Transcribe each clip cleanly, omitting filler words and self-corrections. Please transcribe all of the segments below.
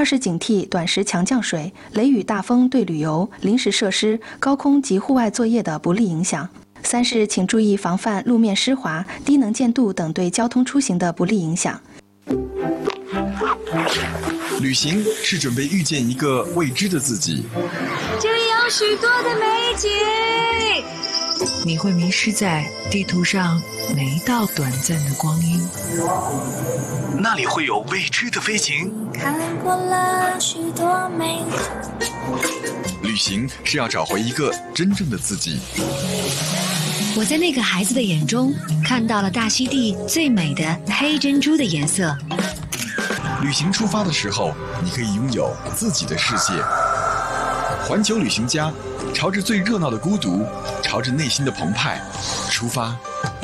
是警惕短时强降水、雷雨大风对旅游、临时设施、高空及户外作业的不利影响。3是请注意防范路面湿滑、低能见度等对交通出行的不利影响。 旅行是准备遇见一个未知的自己， 这里有许多的美景， 你会迷失在地图上每一道短暂的光阴， 那里会有未知的飞行。 看过了许多美景， 旅行是要找回一个真正的自己。 我在那个孩子的眼中看到了大溪地最美的黑珍珠的颜色。 旅行出发的时候，你可以拥有自己的世界。环球旅行家，朝着最热闹的孤独，朝着内心的澎湃出发。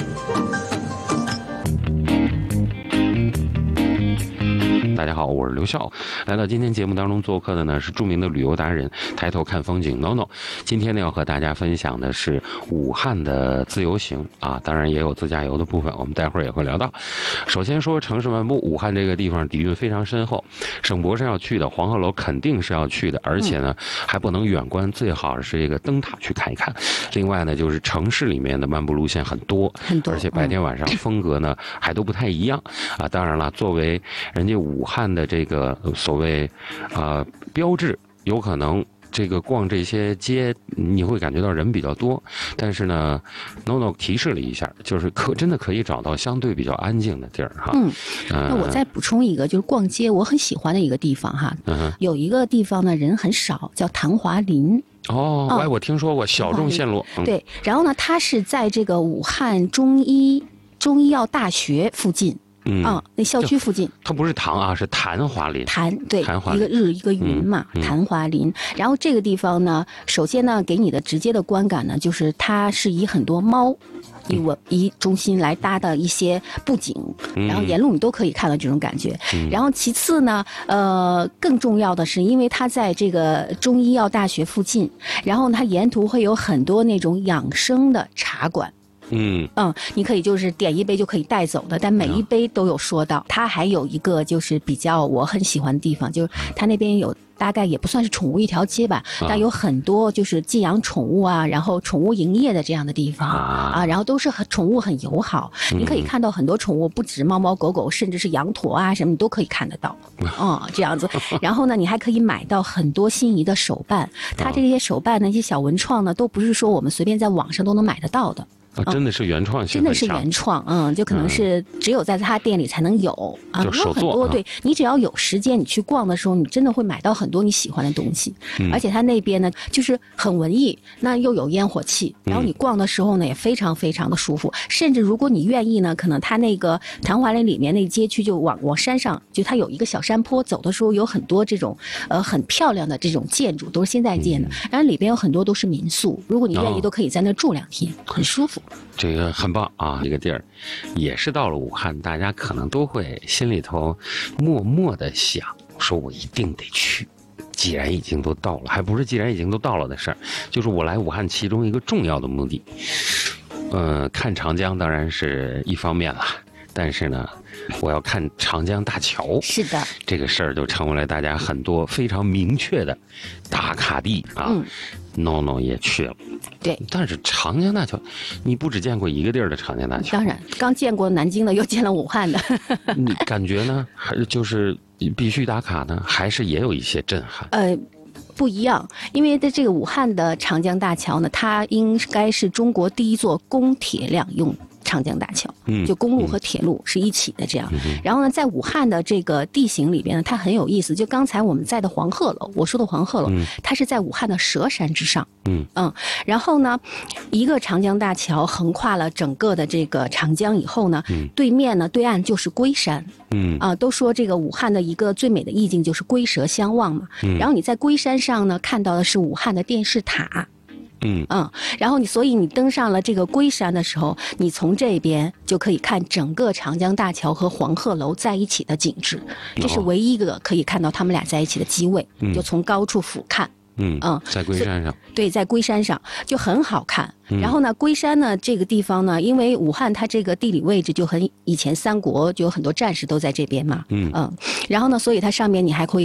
大家好，我是刘笑。来到今天节目当中做客的呢是著名的旅游达人，抬头看风景 NONO。今天呢要和大家分享的是武汉的自由行啊，当然也有自驾游的部分，我们待会儿也会聊到。首先说城市漫步，武汉这个地方底蕴非常深厚，省博是要去的，黄鹤楼肯定是要去的，而且呢还不能远观，最好是这个灯塔去看一看。另外呢就是城市里面的漫步路线很多，而且白天晚上风格呢还都不太一样啊。当然了，作为人家武汉的这个所谓标志，有可能这个逛这些街你会感觉到人比较多，但是呢 NONO 提示了一下，就是真的可以找到相对比较安静的地儿哈。 那我再补充一个，就是逛街我很喜欢的一个地方哈，有一个地方呢人很少，叫昙华林。 我听说过，小众线路。 对，然后呢它是在这个武汉中医药大学附近。那校区附近， 它不是塘啊，是昙华林。 对，一个日一个云嘛，昙华林。然后这个地方呢，首先呢，给你的直接的观感呢，就是它是以很多猫以中心来搭的一些布景，然后沿路你都可以看到这种感觉。然后其次呢，更重要的是，因为它在这个中医药大学附近，然后它沿途会有很多那种养生的茶馆。你可以就是点一杯就可以带走的，但每一杯都有说到。它还有一个就是比较我很喜欢的地方，就是它那边有大概也不算是宠物一条街吧，但有很多就是寄养宠物啊，然后宠物营业的这样的地方然后都是宠物很友好，你可以看到很多宠物，不止猫猫狗狗，甚至是羊驼啊什么，你都可以看得到这样子。然后呢，你还可以买到很多心仪的手办，它这些手办那些小文创呢，都不是说我们随便在网上都能买得到的。 真的是原创性， 真的是原创，就可能是只有在他店里才能有就手做有很多。对，你只要有时间，你去逛的时候，你真的会买到很多你喜欢的东西。而且他那边呢，就是很文艺，那又有烟火气，然后你逛的时候呢，也非常非常的舒服。甚至如果你愿意呢，可能他那个昙华林里面那街区就往山上，就它有一个小山坡，走的时候有很多这种很漂亮的这种建筑，都是现在建的。然后里边有很多都是民宿，如果你愿意，都可以在那住2天，很舒服。 这个很棒啊！这个地儿也是到了武汉，大家可能都会心里头默默的想，说我一定得去。既然已经都到了，还不是既然已经都到了的事儿，就是我来武汉其中一个重要的目的。看长江当然是一方面了，但是呢，我要看长江大桥。 是的， 这个事儿就成为了大家很多非常明确的打卡地啊。NONO 也去了， 对， 但是长江大桥，你不只见过一个地儿的长江大桥？ 当然，刚见过南京的，又见了武汉的。 你感觉呢？还是就是必须打卡呢？还是也有一些震撼？ 不一样，因为在这个武汉的长江大桥呢，它应该是中国第一座公铁两用长江大桥，就公路和铁路是一起的这样。然后呢，在武汉的这个地形里边呢，它很有意思。就刚才我们在的黄鹤楼，我说的黄鹤楼，它是在武汉的蛇山之上。然后呢，一个长江大桥横跨了整个的这个长江以后呢，对面呢对岸就是龟山。都说这个武汉的一个最美的意境就是龟蛇相望嘛。然后你在龟山上呢看到的是武汉的电视塔。然后所以你登上了这个龟山的时候，你从这边就可以看整个长江大桥和黄鹤楼在一起的景致，这是唯一一个可以看到他们俩在一起的机位，就从高处俯瞰。 在龟山上， 对，在龟山上就很好看。然后呢，龟山呢这个地方呢，因为武汉它这个地理位置就很以前三国就有很多战士都在这边嘛，然后呢，所以它上面你还可以